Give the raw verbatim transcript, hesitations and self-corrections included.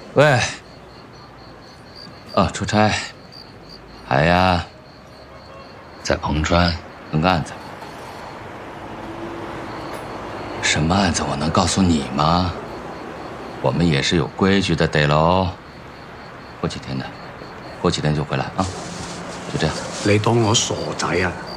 喂，哦，出差，还呀，在彭川弄个案子。什么案子？我能告诉你吗？我们也是有规矩的，得喽。过几天的，过几天就回来啊，就这样。 你当我傻仔啊？